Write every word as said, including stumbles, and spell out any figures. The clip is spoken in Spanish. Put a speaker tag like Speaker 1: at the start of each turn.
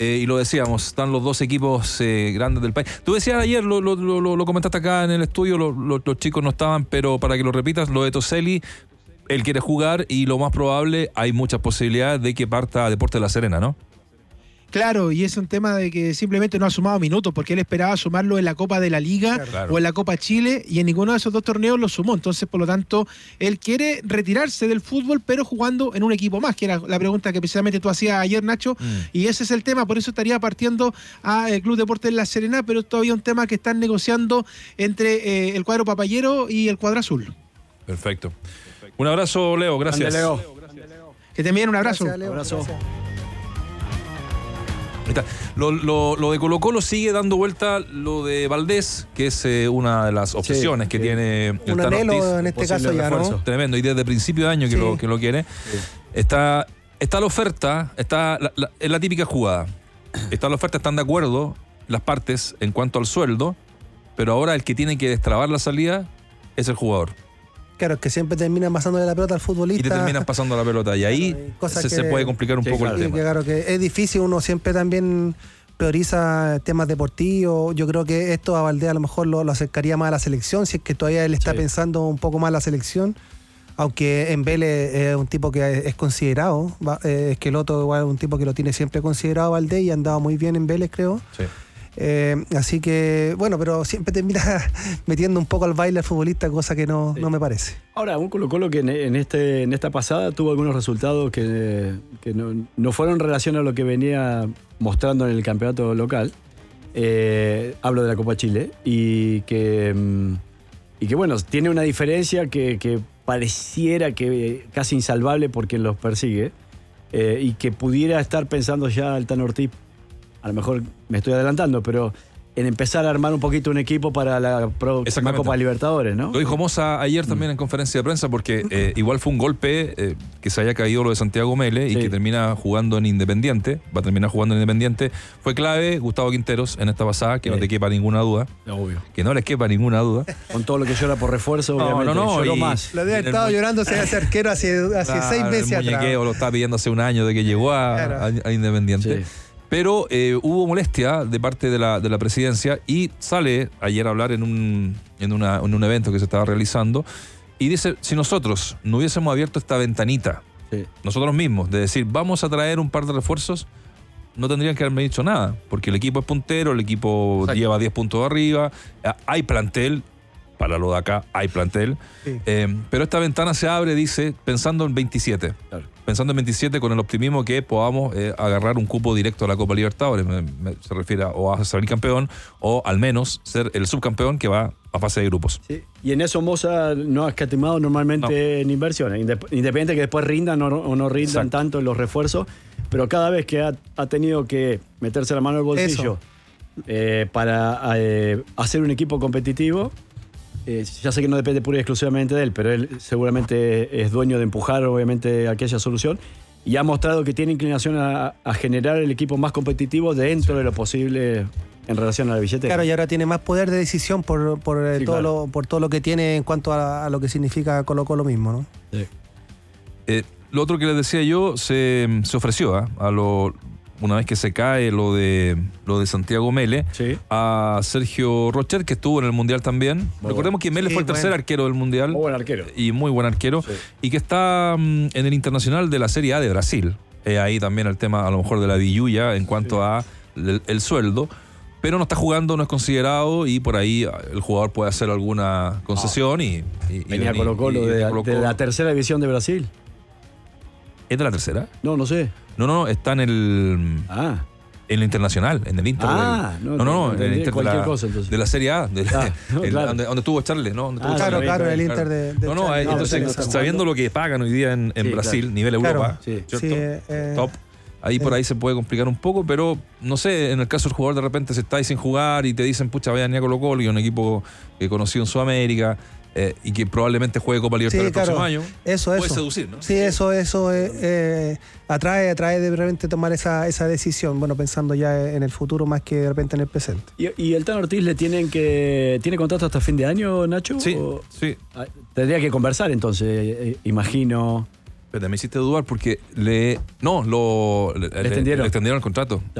Speaker 1: eh, y lo decíamos, están los dos equipos eh, grandes del país. Tú decías ayer, lo, lo, lo, lo comentaste acá en el estudio, lo, lo, los chicos no estaban, pero para que lo repitas, lo de Toselli, él quiere jugar y lo más probable, hay muchas posibilidades de que parta a Deportes de La Serena, ¿no?
Speaker 2: Claro, y es un tema de que simplemente no ha sumado minutos, porque él esperaba sumarlo en la Copa de la Liga
Speaker 1: claro.
Speaker 2: o en la Copa Chile, y en ninguno de esos dos torneos lo sumó. Entonces, por lo tanto, él quiere retirarse del fútbol, pero jugando en un equipo más, que era la pregunta que precisamente tú hacías ayer, Nacho, mm. y ese es el tema. Por eso estaría partiendo al Club Deportes La Serena, pero es todavía un tema que están negociando entre eh, el cuadro papayero y el cuadro azul.
Speaker 1: Perfecto. Un abrazo, Leo, gracias.
Speaker 3: Leo.
Speaker 2: Que te envíen un abrazo.
Speaker 3: Gracias, Leo. Abrazo.
Speaker 2: Gracias.
Speaker 1: Lo, lo, lo de Colo-Colo sigue dando vuelta lo de Valdés, que es eh, una de las obsesiones sí, que sí. tiene el
Speaker 4: un
Speaker 1: Tano
Speaker 4: anhelo
Speaker 1: Ortiz,
Speaker 4: en este caso ya, ¿no?
Speaker 1: Tremendo, y desde principio de año que, sí. lo, que lo quiere. Sí. Está, está la oferta, está la, la, es la típica jugada. Está la oferta, están de acuerdo las partes en cuanto al sueldo, pero ahora el que tiene que destrabar la salida es el jugador.
Speaker 4: Claro, que siempre terminan pasándole la pelota al futbolista.
Speaker 1: Y te terminan pasando la pelota. Y ahí claro, se, que, se puede complicar un sí, poco
Speaker 4: claro,
Speaker 1: el tema.
Speaker 4: Que, claro, que es difícil, uno siempre también prioriza temas deportivos. Yo creo que esto a Valdés a lo mejor lo, lo acercaría más a la selección, si es que todavía él está sí. pensando un poco más en la selección. Aunque en Vélez es un tipo que es considerado. Es que el otro igual es un tipo que lo tiene siempre considerado Valdés y ha andado muy bien en Vélez, creo.
Speaker 1: Sí.
Speaker 4: Eh, así que, bueno, pero siempre termina metiendo un poco al baile al futbolista, cosa que no, sí. no me parece.
Speaker 3: Ahora, un Colo-Colo que en, en, este, en esta pasada tuvo algunos resultados que, que no, no fueron en relación a lo que venía mostrando en el campeonato local. Eh, hablo de la Copa Chile. Y que, y que bueno, tiene una diferencia que, que pareciera que casi insalvable porque los persigue. Eh, y que pudiera estar pensando ya el Tano Ortiz, a lo mejor me estoy adelantando, pero en empezar a armar un poquito un equipo para la próxima Copa Libertadores, ¿no?
Speaker 1: Lo dijo Moza ayer también mm. en conferencia de prensa, porque eh, igual fue un golpe eh, que se haya caído lo de Santiago Mele y sí. que termina jugando en Independiente, va a terminar jugando en Independiente. Fue clave Gustavo Quinteros en esta pasada, que sí. no te quepa ninguna duda.
Speaker 3: Obvio.
Speaker 1: Que no les quepa ninguna duda.
Speaker 3: Con todo lo que llora por refuerzo,
Speaker 1: no,
Speaker 3: obviamente.
Speaker 1: No, no,
Speaker 3: lloró
Speaker 1: y,
Speaker 3: más.
Speaker 4: Lo había estado el... llorando ese arquero hace, hace claro, seis meses
Speaker 1: atrás. El muñequeo lo estaba pidiendo hace un año de que llegó a, claro. a, a Independiente. Sí. Pero eh, hubo molestia de parte de la, de la presidencia y sale ayer a hablar en un, en, una, en un evento que se estaba realizando y dice, si nosotros no hubiésemos abierto esta ventanita, sí. nosotros mismos, de decir, vamos a traer un par de refuerzos, no tendrían que haberme dicho nada, porque el equipo es puntero, el equipo Exacto. lleva diez puntos de arriba, hay plantel, para lo de acá hay plantel, sí. eh, pero esta ventana se abre, dice, pensando en veintisiete. Claro. Pensando en veintisiete con el optimismo que podamos eh, agarrar un cupo directo a la Copa Libertadores. Me, me, se refiere a, o a salir campeón o al menos ser el subcampeón que va a fase de grupos.
Speaker 3: Sí. Y en eso Moza no ha escatimado normalmente no. en inversiones, independiente que después rindan o no, o no rindan Exacto. tanto en los refuerzos, pero cada vez que ha, ha tenido que meterse la mano en el bolsillo eh, para eh, hacer un equipo competitivo. Eh, ya sé que no depende pura y exclusivamente de él, pero él seguramente es dueño de empujar obviamente aquella solución y ha mostrado que tiene inclinación a, a generar el equipo más competitivo dentro de lo posible en relación a la billetera.
Speaker 4: Claro, y ahora tiene más poder de decisión por, por, sí, todo, claro. lo, por todo lo que tiene en cuanto a, a lo que significa Colo-Colo mismo, ¿no?
Speaker 1: Sí. Eh, lo otro que les decía yo, se, se ofreció ¿eh? a lo... una vez que se cae lo de lo de Santiago Mele, sí. a Sergio Rocher, que estuvo en el Mundial también. Muy Recordemos bueno. que Mele sí, fue el tercer bueno. arquero del Mundial.
Speaker 3: Muy buen arquero.
Speaker 1: Y muy buen arquero. Sí. Y que está um, en el Internacional de la Serie A de Brasil. Eh, ahí también el tema, a lo mejor, de la billulla en cuanto sí. a el, el sueldo. Pero no está jugando, no es considerado y por ahí el jugador puede hacer alguna concesión. Ah. y, y
Speaker 3: Venía Colo-Colo de, Colo de la tercera división de Brasil.
Speaker 1: ¿Es de la tercera?
Speaker 3: No, no sé.
Speaker 1: No, no, está en el...
Speaker 3: Ah.
Speaker 1: En el Internacional, en el Inter.
Speaker 3: Ah,
Speaker 1: del, no, no, no, no, en el Inter de la,
Speaker 3: cosa, entonces.
Speaker 1: de la Serie A, de la,
Speaker 3: ah, no,
Speaker 1: el,
Speaker 3: claro.
Speaker 1: donde, donde estuvo Charles, ¿no? Donde
Speaker 4: ah, claro,
Speaker 1: Charles,
Speaker 4: claro,
Speaker 1: claro,
Speaker 4: el Inter de, de
Speaker 1: No, no,
Speaker 4: Charles.
Speaker 1: entonces, no, sabiendo lo que pagan hoy día en, en sí, Brasil, claro. nivel Europa,
Speaker 4: claro.
Speaker 1: sí.
Speaker 4: Sí, eh,
Speaker 1: top. Ahí eh. por ahí se puede complicar un poco, pero no sé, en el caso del jugador de repente se está ahí sin jugar y te dicen, pucha, vayan a Colo-Colo, y un equipo que conocido en Sudamérica. Eh, y que probablemente juegue Copa Libertadores sí, claro. el próximo año.
Speaker 4: Eso,
Speaker 1: puede
Speaker 4: eso.
Speaker 1: seducir, ¿no?
Speaker 4: Sí, eso, eso eh, eh, atrae, atrae de repente tomar esa, esa decisión, bueno, pensando ya en el futuro más que de repente en el presente.
Speaker 3: ¿Y, y el Tano Ortiz le tienen que tiene contrato hasta fin de año, Nacho?
Speaker 1: Sí,
Speaker 3: ¿O?
Speaker 1: sí.
Speaker 3: Tendría que conversar entonces, eh, imagino.
Speaker 1: Pero me hiciste dudar porque le no, lo, le,
Speaker 3: le, extendieron.
Speaker 1: le extendieron el contrato.